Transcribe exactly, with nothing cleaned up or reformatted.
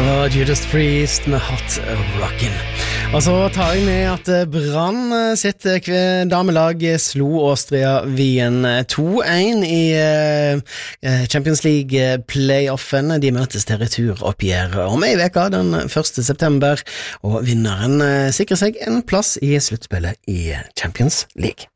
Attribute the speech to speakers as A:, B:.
A: Det var Judas Priest med Hot Rockin'. Og så tar jeg med at Brann sitt damelag slo Austria Wien to en i Champions League playoffen. De møtes til returoppgjør om ei veka den første september, og vinneren sikrer seg en plass i sluttspillet i Champions League.